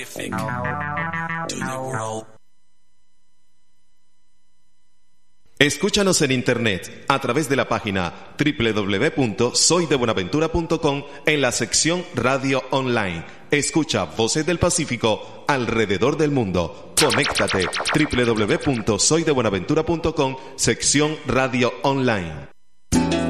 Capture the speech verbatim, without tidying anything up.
Pacific to the world. Escúchanos en internet a través de la página doble u doble u doble u punto soy de buenaventura punto com en la sección Radio Online. Escucha Voces del Pacífico alrededor del mundo. Conéctate doble u doble u doble u punto soy de buenaventura punto com, sección Radio Online.